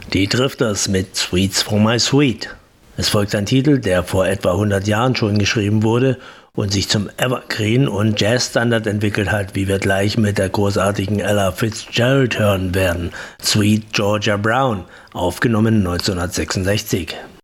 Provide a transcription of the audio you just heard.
Die Drifters mit Sweets for My Sweet. Es folgt ein Titel, der vor etwa 100 Jahren schon geschrieben wurde und sich zum Evergreen und Jazzstandard entwickelt hat, wie wir gleich mit der großartigen Ella Fitzgerald hören werden. Sweet Georgia Brown, aufgenommen 1966.